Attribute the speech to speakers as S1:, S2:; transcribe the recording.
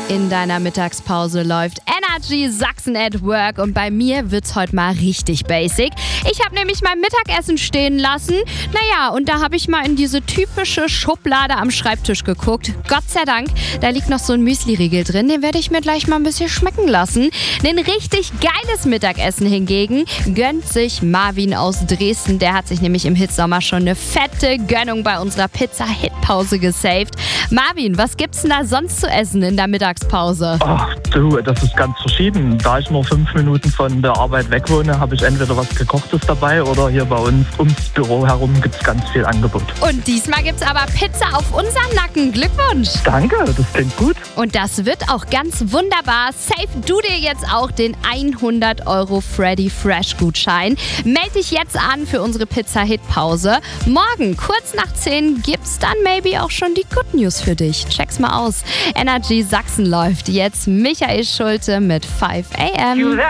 S1: In deiner Mittagspause läuft Energy Sachsen at Work und bei mir wird's heute mal richtig basic. Ich habe nämlich mein Mittagessen stehen lassen. Naja, und da habe ich mal in diese typische Schublade am Schreibtisch geguckt. Gott sei Dank, da liegt noch so ein Müsli-Riegel drin. Den werde ich mir gleich mal ein bisschen schmecken lassen. Ein richtig geiles Mittagessen hingegen gönnt sich Marvin aus Dresden. Der hat sich nämlich im Hitsommer schon eine fette Gönnung bei unserer Pizza-Hit-Pause gesaved. Marvin, was gibt's denn da sonst zu essen in der Mittagspause?
S2: Ach du, das ist ganz verschieden. Da ich nur 5 Minuten von der Arbeit weg wohne, habe ich entweder was Gekochtes dabei oder hier bei uns ums Büro herum gibt es ganz viel Angebot.
S1: Und diesmal gibt's aber Pizza auf unseren Nacken. Glückwunsch!
S2: Danke, das klingt gut.
S1: Und das wird auch ganz wunderbar. Save du dir jetzt auch den 100 € Freddy Fresh Gutschein. Meld dich jetzt an für unsere Pizza-Hit-Pause. Morgen, kurz nach 10, gibt's dann maybe auch schon die Good News für dich. Check's mal aus. Energy Sachsen läuft jetzt. Michael Schulte mit 5 AM.